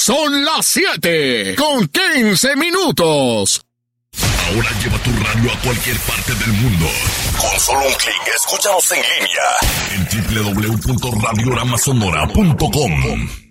Son las 7:15. Ahora lleva tu radio a cualquier parte del mundo. Con solo un clic, escúchanos en línea en www.radiogramasonora.com.